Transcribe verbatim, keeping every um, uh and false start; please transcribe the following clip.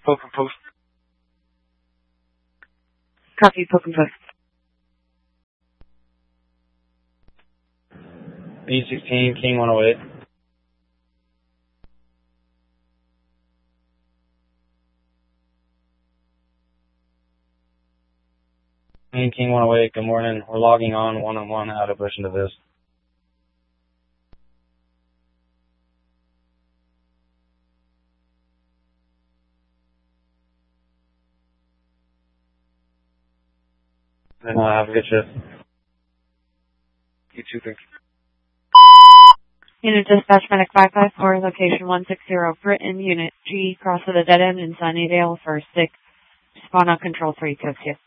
Poke and post. Copy, poke and post. B sixteen, King one oh eight. King, King one oh eight, good morning. We're logging on one on one out of Bush into this. And uh, have a good shift. You too, thank you. Unit Dispatch Medic five five four, location one six zero, Britain, Unit G, cross of the dead end in Sunnydale for six. Spawn on control three, Tokyo.